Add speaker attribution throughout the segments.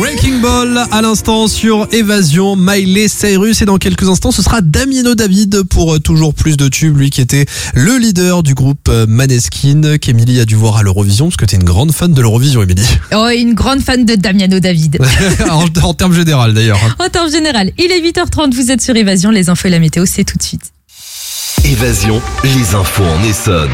Speaker 1: Wrecking Ball à l'instant sur Évasion, Miley Cyrus, et dans quelques instants ce sera Damiano David pour toujours plus de tubes, lui qui était le leader du groupe Maneskin, qu'Emilie a dû voir à l'Eurovision, parce que t'es une grande fan de l'Eurovision, Emilie.
Speaker 2: Oh, une grande fan de Damiano David.
Speaker 1: en termes général d'ailleurs.
Speaker 2: En termes général, il est 8h30, vous êtes sur Évasion, les infos et la météo, c'est tout de suite.
Speaker 3: Évasion, les infos en Essonne.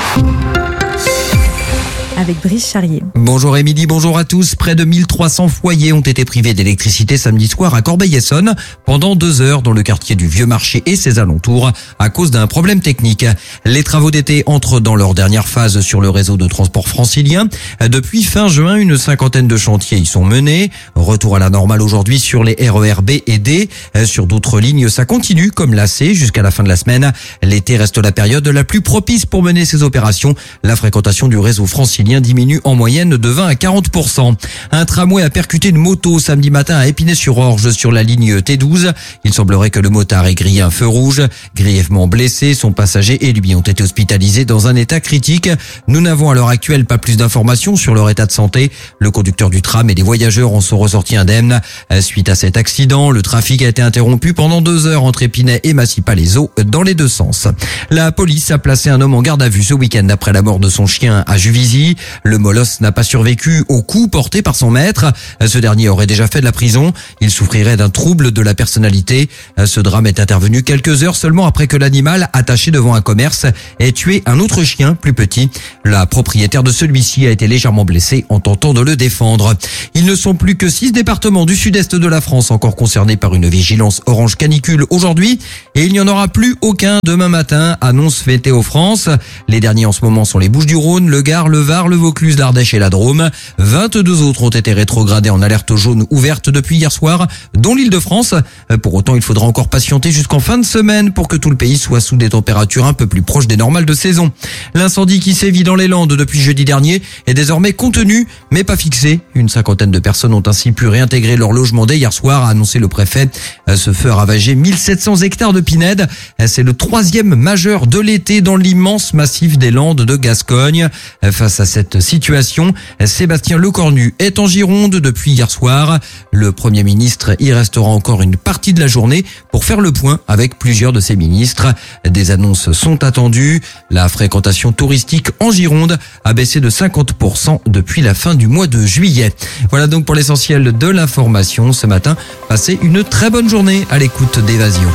Speaker 2: Avec Brice Charrier.
Speaker 4: Bonjour Émilie, bonjour à tous. Près de 1300 foyers ont été privés d'électricité samedi soir à Corbeil-Essonnes pendant 2 heures dans le quartier du Vieux Marché et ses alentours à cause d'un problème technique. Les travaux d'été entrent dans leur dernière phase sur le réseau de transport francilien. Depuis fin juin, une cinquantaine de chantiers y sont menés. Retour à la normale aujourd'hui sur les RER B et D. Sur d'autres lignes, ça continue comme la C jusqu'à la fin de la semaine. L'été reste la période la plus propice pour mener ces opérations. La fréquentation du réseau francilien diminue en moyenne de 20 à 40%. Un tramway a percuté une moto samedi matin à Épinay-sur-Orge sur la ligne T12. Il semblerait que le motard ait grillé un feu rouge. Grièvement blessé, son passager et lui ont été hospitalisés dans un état critique. Nous n'avons à l'heure actuelle pas plus d'informations sur leur état de santé. Le conducteur du tram et les voyageurs en sont ressortis indemnes. Suite à cet accident, le trafic a été interrompu pendant 2 heures entre Épinay et Massy-Palaiseau dans les deux sens. La police a placé un homme en garde à vue ce week-end après la mort de son chien à Juvisy. Le molosse n'a pas survécu au coup porté par son maître. Ce dernier aurait déjà fait de la prison. Il souffrirait d'un trouble de la personnalité. Ce drame est intervenu quelques heures seulement après que l'animal, attaché devant un commerce, ait tué un autre chien plus petit. La propriétaire de celui-ci a été légèrement blessée en tentant de le défendre. Ils ne sont plus que 6 départements du sud-est de la France encore concernés par une vigilance orange canicule aujourd'hui, et il n'y en aura plus aucun demain matin, annonce Météo France. Les derniers en ce moment sont les Bouches-du-Rhône, le Gard, le Var, le Vaucluse, l'Ardèche et la Drôme. 22 autres ont été rétrogradés en alerte jaune ouverte depuis hier soir, dont l'Île-de-France. Pour autant, il faudra encore patienter jusqu'en fin de semaine pour que tout le pays soit sous des températures un peu plus proches des normales de saison. L'incendie qui sévit dans les Landes depuis jeudi dernier est désormais contenu, mais pas fixé. Une cinquantaine de personnes ont ainsi pu réintégrer leur logement dès hier soir, a annoncé le préfet. Ce feu a ravagé 1700 hectares de pinèdes. C'est le 3e majeur de l'été dans l'immense massif des Landes de Gascogne. Face à cette situation, Sébastien Lecornu est en Gironde depuis hier soir. Le Premier ministre y restera encore une partie de la journée pour faire le point avec plusieurs de ses ministres. Des annonces sont attendues. La fréquentation touristique en Gironde a baissé de 50% depuis la fin du mois de juillet. Voilà donc pour l'essentiel de l'information ce matin. Passez une très bonne journée à l'écoute d'Évasion.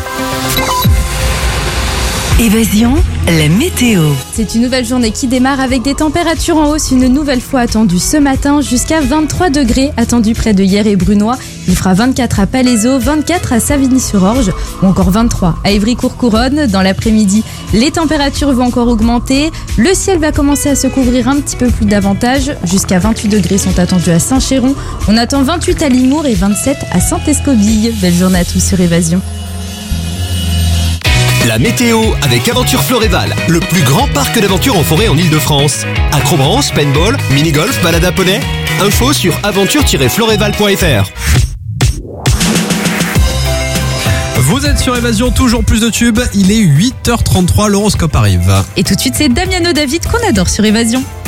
Speaker 5: Évasion, la météo.
Speaker 2: C'est une nouvelle journée qui démarre avec des températures en hausse une nouvelle fois attendues ce matin, jusqu'à 23 degrés attendus près de Hyères et Brunois. Il fera 24 à Palaiseau, 24 à Savigny-sur-Orge ou encore 23 à Évry-Courcouronnes. Dans l'après-midi, les températures vont encore augmenter. Le ciel va commencer à se couvrir un petit peu plus davantage. Jusqu'à 28 degrés sont attendus à Saint-Chéron. On attend 28 à Limours et 27 à Saint-Escobille. Belle journée à tous sur Évasion.
Speaker 3: La météo avec Aventure Floréval, le plus grand parc d'aventure en forêt en Ile-de-France. Acrobranche, paintball, mini-golf, balade à poney. Info sur aventure-floréval.fr.
Speaker 1: Vous êtes sur Évasion, toujours plus de tubes. Il est 8h33, l'horoscope arrive.
Speaker 2: Et tout de suite, c'est Damiano David qu'on adore sur Évasion.